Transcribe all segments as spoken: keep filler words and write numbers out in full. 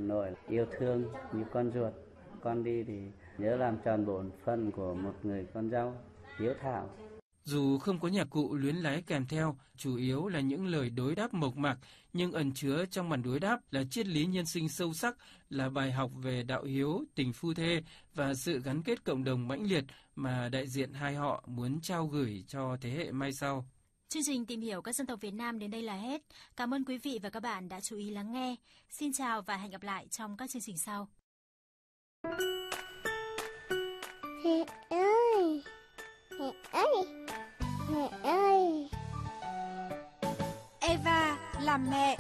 nội yêu thương như con ruột. Con đi thì nhớ làm tròn bổn phận của một người con dâu hiếu thảo. Dù không có nhạc cụ luyến láy kèm theo, chủ yếu là những lời đối đáp mộc mạc, nhưng ẩn chứa trong màn đối đáp là triết lý nhân sinh sâu sắc, là bài học về đạo hiếu, tình phu thê và sự gắn kết cộng đồng mãnh liệt mà đại diện hai họ muốn trao gửi cho thế hệ mai sau. Chương trình Tìm hiểu các dân tộc Việt Nam đến đây là hết. Cảm ơn quý vị và các bạn đã chú ý lắng nghe. Xin chào và hẹn gặp lại trong các chương trình sau. Mẹ ơi! Mẹ ơi! Mẹ ơi! Eva làm mẹ.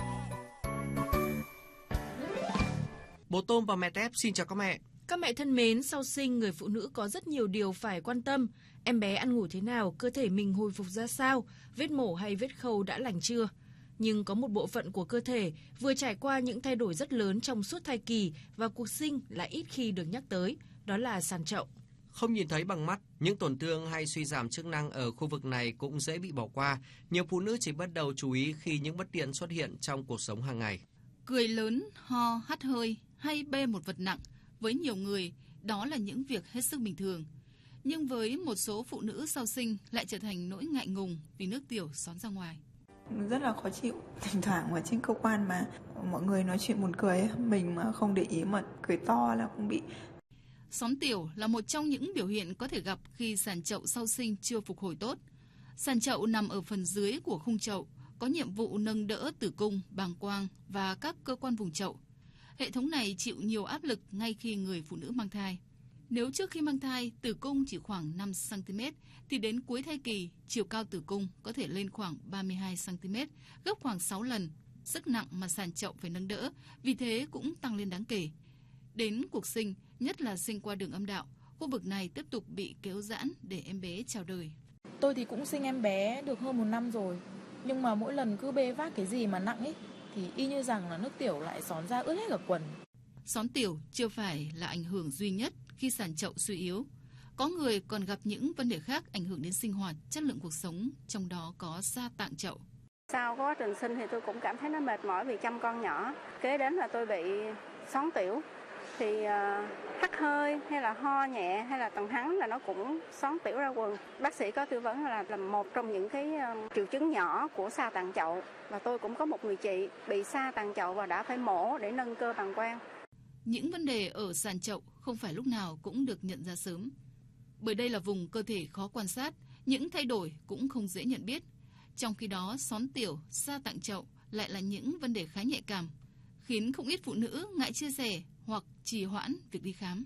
Bố Tôm và mẹ Tép xin chào các mẹ. Các mẹ thân mến, sau sinh người phụ nữ có rất nhiều điều phải quan tâm. Em bé ăn ngủ thế nào, cơ thể mình hồi phục ra sao, vết mổ hay vết khâu đã lành chưa? Nhưng có một bộ phận của cơ thể vừa trải qua những thay đổi rất lớn trong suốt thai kỳ và cuộc sinh là ít khi được nhắc tới, đó là sàn chậu. Không nhìn thấy bằng mắt, những tổn thương hay suy giảm chức năng ở khu vực này cũng dễ bị bỏ qua. Nhiều phụ nữ chỉ bắt đầu chú ý khi những bất tiện xuất hiện trong cuộc sống hàng ngày. Cười lớn, ho, hắt hơi hay bê một vật nặng, với nhiều người đó là những việc hết sức bình thường. Nhưng với một số phụ nữ sau sinh lại trở thành nỗi ngại ngùng vì nước tiểu xón ra ngoài. Rất là khó chịu. Thỉnh thoảng ở trên cơ quan mà mọi người nói chuyện buồn cười, mình mà không để ý mà cười to là cũng bị. Xón tiểu là một trong những biểu hiện có thể gặp khi sàn chậu sau sinh chưa phục hồi tốt. Sàn chậu nằm ở phần dưới của khung chậu, có nhiệm vụ nâng đỡ tử cung, bàng quang và các cơ quan vùng chậu. Hệ thống này chịu nhiều áp lực ngay khi người phụ nữ mang thai. Nếu trước khi mang thai, tử cung chỉ khoảng năm xăng ti mét, thì đến cuối thai kỳ, chiều cao tử cung có thể lên khoảng ba mươi hai xăng ti mét, gấp khoảng sáu lần. Sức nặng mà sàn chậu phải nâng đỡ, vì thế cũng tăng lên đáng kể. Đến cuộc sinh, nhất là sinh qua đường âm đạo, khu vực này tiếp tục bị kéo giãn để em bé chào đời. Tôi thì cũng sinh em bé được hơn một năm rồi, nhưng mà mỗi lần cứ bê vác cái gì mà nặng ấy, thì y như rằng là nước tiểu lại xón ra ướt hết cả quần. Xón tiểu chưa phải là ảnh hưởng duy nhất khi sàn chậu suy yếu. Có người còn gặp những vấn đề khác ảnh hưởng đến sinh hoạt, chất lượng cuộc sống, trong đó có sa tạng chậu. Sau quá trình sinh thì tôi cũng cảm thấy nó mệt mỏi vì chăm con nhỏ. Kế đến là tôi bị xón tiểu. Thì uh, hắt hơi hay là ho nhẹ hay là tầng hắng là nó cũng xón tiểu ra quần. Bác sĩ có tư vấn là, là một trong những cái uh, triệu chứng nhỏ của sa tạng chậu. Và tôi cũng có một người chị bị sa tạng chậu và đã phải mổ để nâng cơ bàng quang. Những vấn đề ở sàn chậu không phải lúc nào cũng được nhận ra sớm. Bởi đây là vùng cơ thể khó quan sát, những thay đổi cũng không dễ nhận biết. Trong khi đó, xón tiểu, sa tạng chậu lại là những vấn đề khá nhạy cảm, khiến không ít phụ nữ ngại chia sẻ hoặc trì hoãn việc đi khám.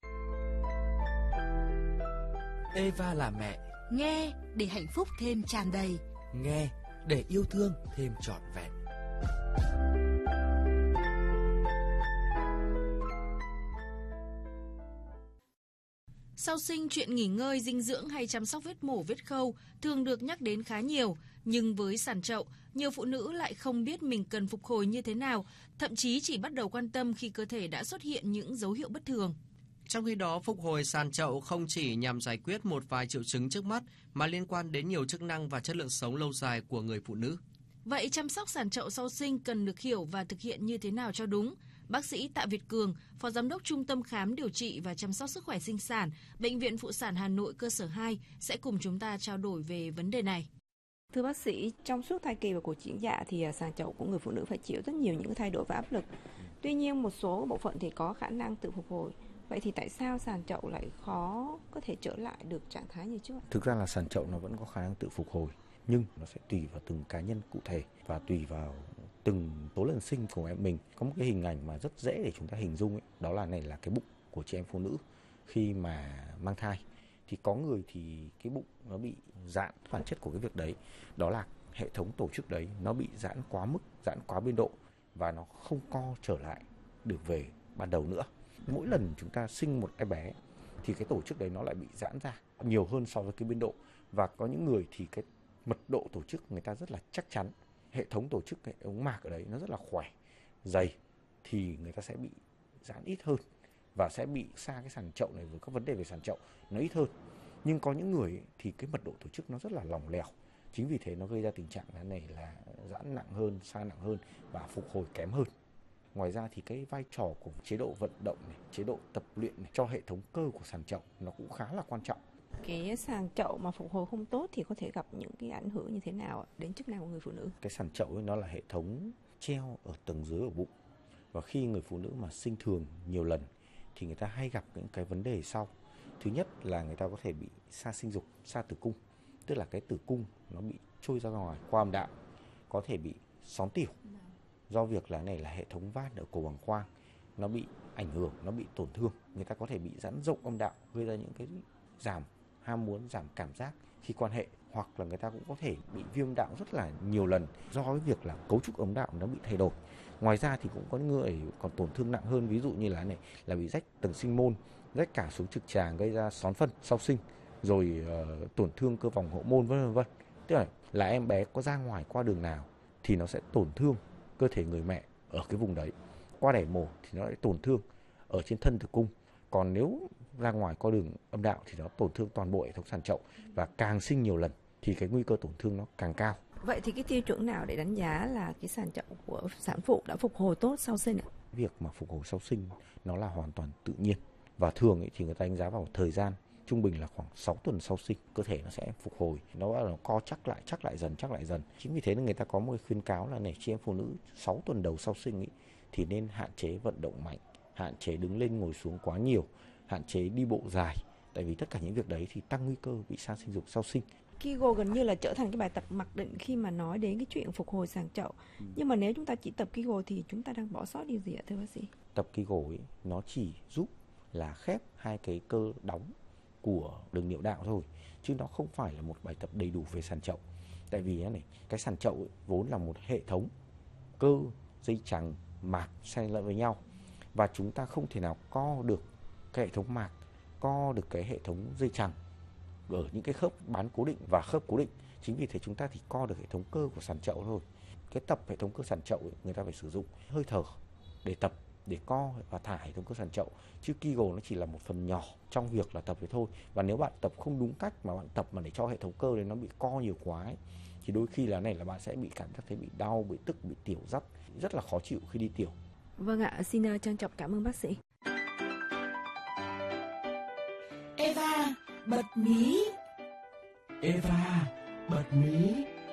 Eva là mẹ. Nghe để hạnh phúc thêm tràn đầy. Nghe để yêu thương thêm trọn vẹn. Sau sinh, chuyện nghỉ ngơi, dinh dưỡng hay chăm sóc vết mổ, vết khâu thường được nhắc đến khá nhiều. Nhưng với sàn chậu, nhiều phụ nữ lại không biết mình cần phục hồi như thế nào, thậm chí chỉ bắt đầu quan tâm khi cơ thể đã xuất hiện những dấu hiệu bất thường. Trong khi đó, phục hồi sàn chậu không chỉ nhằm giải quyết một vài triệu chứng trước mắt, mà liên quan đến nhiều chức năng và chất lượng sống lâu dài của người phụ nữ. Vậy chăm sóc sàn chậu sau sinh cần được hiểu và thực hiện như thế nào cho đúng? Bác sĩ Tạ Việt Cường, Phó Giám đốc Trung tâm Khám Điều trị và Chăm sóc Sức khỏe Sinh sản, Bệnh viện Phụ sản Hà Nội cơ sở hai sẽ cùng chúng ta trao đổi về vấn đề này. Thưa bác sĩ, trong suốt thai kỳ và cuộc chuyển dạ thì sàn chậu của người phụ nữ phải chịu rất nhiều những thay đổi và áp lực. Tuy nhiên một số bộ phận thì có khả năng tự phục hồi. Vậy thì tại sao sàn chậu lại khó có thể trở lại được trạng thái như trước? Thực ra là sàn chậu nó vẫn có khả năng tự phục hồi, nhưng nó sẽ tùy vào từng cá nhân cụ thể và tùy vào từng tố lần sinh của em mình. Có một cái hình ảnh mà rất dễ để chúng ta hình dung ấy, đó là này là cái bụng của chị em phụ nữ khi mà mang thai. Thì có người thì cái bụng nó bị giãn, bản chất của cái việc đấy đó là hệ thống tổ chức đấy nó bị giãn quá mức, giãn quá biên độ và nó không co trở lại được về ban đầu nữa. Mỗi lần chúng ta sinh một em bé thì cái tổ chức đấy nó lại bị giãn ra nhiều hơn so với cái biên độ, và có những người thì cái mật độ tổ chức người ta rất là chắc chắn, hệ thống tổ chức hệ ống mạc ở đấy nó rất là khỏe, dày, thì người ta sẽ bị giãn ít hơn và sẽ bị xa cái sàn chậu này với các vấn đề về sàn chậu nó ít hơn. Nhưng có những người ấy, thì cái mật độ tổ chức nó rất là lỏng lẻo, chính vì thế nó gây ra tình trạng này là giãn nặng hơn, xa nặng hơn và phục hồi kém hơn. Ngoài ra thì cái vai trò của chế độ vận động này, chế độ tập luyện này, cho hệ thống cơ của sàn chậu nó cũng khá là quan trọng. Cái sàn chậu mà phục hồi không tốt thì có thể gặp những cái ảnh hưởng như thế nào đến chức năng của người phụ nữ? Cái sàn chậu ấy nó là hệ thống treo ở tầng dưới ở bụng, và khi người phụ nữ mà sinh thường nhiều lần thì người ta hay gặp những cái vấn đề sau. Thứ nhất là người ta có thể bị sa sinh dục, sa tử cung, tức là cái tử cung nó bị trôi ra ngoài qua âm đạo, có thể bị xón tiểu do việc là này là hệ thống van ở cổ bằng quang nó bị ảnh hưởng, nó bị tổn thương. Người ta có thể bị giãn rộng âm đạo, gây ra những cái giảm ham muốn, giảm cảm giác khi quan hệ, hoặc là người ta cũng có thể bị viêm đạo rất là nhiều lần do cái việc là cấu trúc âm đạo nó bị thay đổi. Ngoài ra thì cũng có người còn tổn thương nặng hơn, ví dụ như là này là bị rách tầng sinh môn, rách cả xuống trực tràng, gây ra xón phân sau sinh, rồi uh, tổn thương cơ vòng hậu môn vân vân. Tức là, là em bé có ra ngoài qua đường nào thì nó sẽ tổn thương cơ thể người mẹ ở cái vùng đấy. Qua đẻ mổ thì nó lại tổn thương ở trên thân tử cung. Còn nếu ra ngoài qua đường âm đạo thì nó tổn thương toàn bộ hệ thống sàn chậu, và càng sinh nhiều lần thì cái nguy cơ tổn thương nó càng cao. Vậy thì cái tiêu chuẩn nào để đánh giá là cái sàn chậu của sản phụ đã phục hồi tốt sau sinh ạ? Việc mà phục hồi sau sinh nó là hoàn toàn tự nhiên, và thường ấy thì người ta đánh giá vào thời gian trung bình là khoảng sáu tuần sau sinh, cơ thể nó sẽ phục hồi, nó là nó co chắc lại, chắc lại dần, chắc lại dần. Chính vì thế nên người ta có một cái khuyến cáo là này, chị em phụ nữ sáu tuần đầu sau sinh ấy, thì nên hạn chế vận động mạnh, hạn chế đứng lên ngồi xuống quá nhiều, hạn chế đi bộ dài, tại vì tất cả những việc đấy thì tăng nguy cơ bị sa sinh dục sau sinh. Kegel gần như là trở thành cái bài tập mặc định khi mà nói đến cái chuyện phục hồi sàn chậu. Ừ. Nhưng mà nếu chúng ta chỉ tập Kegel thì chúng ta đang bỏ sót điều gì ạ thưa bác sĩ? Tập Kegel ấy nó chỉ giúp là khép hai cái cơ đóng của đường niệu đạo thôi, chứ nó không phải là một bài tập đầy đủ về sàn chậu. Tại vì này, cái sàn chậu ấy, vốn là một hệ thống cơ, dây chằng, mạc xen lẫn với nhau, và chúng ta không thể nào co được cái hệ thống mạc, co được cái hệ thống dây chằng ở những cái khớp bán cố định và khớp cố định. Chính vì thế chúng ta chỉ co được hệ thống cơ của sàn chậu thôi. Cái tập hệ thống cơ sàn chậu ấy, người ta phải sử dụng hơi thở để tập, để co và thả hệ thống cơ sàn chậu, chứ Kegel nó chỉ là một phần nhỏ trong việc là tập vậy thôi. Và nếu bạn tập không đúng cách mà bạn tập mà để cho hệ thống cơ đấy nó bị co nhiều quá ấy, thì đôi khi là này là bạn sẽ bị cảm giác thấy bị đau, bị tức, bị tiểu dắt, rất là khó chịu khi đi tiểu. Vâng ạ, xin trân trọng cảm ơn bác sĩ. Eva bật mí. Eva bật mí.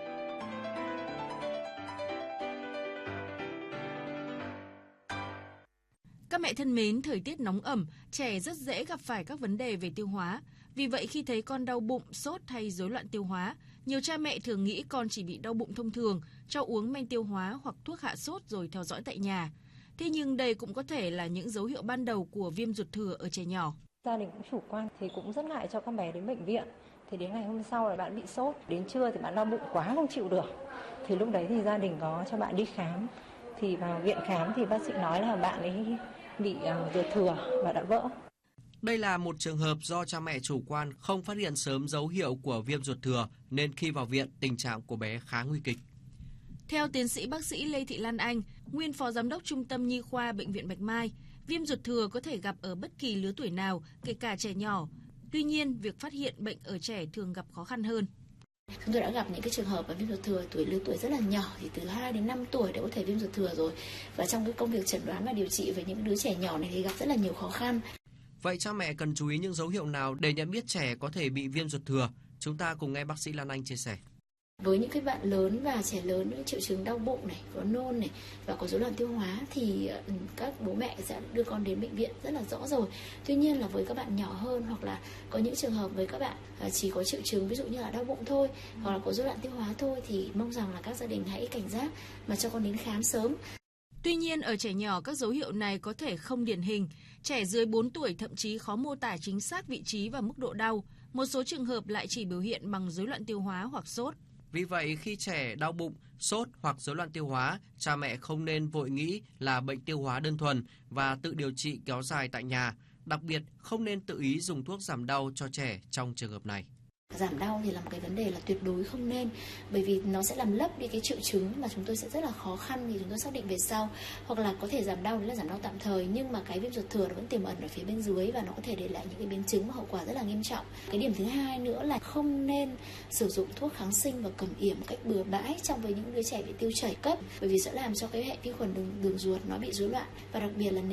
Các mẹ thân mến, thời tiết nóng ẩm, trẻ rất dễ gặp phải các vấn đề về tiêu hóa. Vì vậy khi thấy con đau bụng, sốt hay rối loạn tiêu hóa, nhiều cha mẹ thường nghĩ con chỉ bị đau bụng thông thường, cho uống men tiêu hóa hoặc thuốc hạ sốt rồi theo dõi tại nhà. Thế nhưng đây cũng có thể là những dấu hiệu ban đầu của viêm ruột thừa ở trẻ nhỏ. Gia đình cũng chủ quan thì cũng rất ngại cho con bé đến bệnh viện. Thì đến ngày hôm sau là bạn bị sốt, đến trưa thì bạn đau bụng quá không chịu được. Thì lúc đấy thì gia đình có cho bạn đi khám. Thì vào viện khám thì bác sĩ nói là bạn ấy bị uh, ruột thừa và đã vỡ. Đây là một trường hợp do cha mẹ chủ quan không phát hiện sớm dấu hiệu của viêm ruột thừa, nên khi vào viện tình trạng của bé khá nguy kịch. Theo tiến sĩ bác sĩ Lê Thị Lan Anh, nguyên phó giám đốc Trung tâm Nhi khoa Bệnh viện Bạch Mai, viêm ruột thừa có thể gặp ở bất kỳ lứa tuổi nào, kể cả trẻ nhỏ. Tuy nhiên, việc phát hiện bệnh ở trẻ thường gặp khó khăn hơn. Chúng tôi đã gặp những cái trường hợp viêm ruột thừa tuổi lứa tuổi rất là nhỏ, thì từ hai đến năm tuổi đã có thể viêm ruột thừa rồi. Và trong cái công việc chẩn đoán và điều trị với những đứa trẻ nhỏ này thì gặp rất là nhiều khó khăn. Vậy cha mẹ cần chú ý những dấu hiệu nào để nhận biết trẻ có thể bị viêm ruột thừa? Chúng ta cùng nghe bác sĩ Lan Anh chia sẻ. Với những cái bạn lớn và trẻ lớn, những triệu chứng đau bụng này, có nôn này và có rối loạn tiêu hóa thì các bố mẹ sẽ đưa con đến bệnh viện rất là rõ rồi. Tuy nhiên là với các bạn nhỏ hơn, hoặc là có những trường hợp với các bạn chỉ có triệu chứng ví dụ như là đau bụng thôi, hoặc là có rối loạn tiêu hóa thôi, thì mong rằng là các gia đình hãy cảnh giác mà cho con đến khám sớm. Tuy nhiên, ở trẻ nhỏ các dấu hiệu này có thể không điển hình. Trẻ dưới bốn tuổi thậm chí khó mô tả chính xác vị trí và mức độ đau. Một số trường hợp lại chỉ biểu hiện bằng rối loạn tiêu hóa hoặc sốt. Vì vậy, khi trẻ đau bụng, sốt hoặc rối loạn tiêu hóa, cha mẹ không nên vội nghĩ là bệnh tiêu hóa đơn thuần và tự điều trị kéo dài tại nhà. Đặc biệt, không nên tự ý dùng thuốc giảm đau cho trẻ trong trường hợp này. Giảm đau thì là một cái vấn đề là tuyệt đối không nên, bởi vì nó sẽ làm lấp đi cái triệu chứng mà chúng tôi sẽ rất là khó khăn thì chúng tôi xác định về sau. Hoặc là có thể giảm đau đấy là giảm đau tạm thời, nhưng mà cái viêm ruột thừa nó vẫn tiềm ẩn ở phía bên dưới và nó có thể để lại những cái biến chứng và hậu quả rất là nghiêm trọng. Cái điểm thứ hai nữa là không nên sử dụng thuốc kháng sinh và cầm yểm một cách bừa bãi trong với những đứa trẻ bị tiêu chảy cấp, bởi vì sẽ làm cho cái hệ vi khuẩn đường, đường ruột nó bị rối loạn, và đặc biệt là nếu